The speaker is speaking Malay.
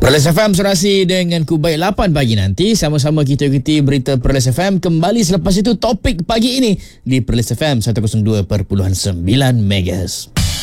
Perlis FM serasi dengan Kubai 8 pagi nanti. Sama-sama kita ikuti berita Perlis FM. Kembali selepas itu topik pagi ini di Perlis FM 102.9 MHz.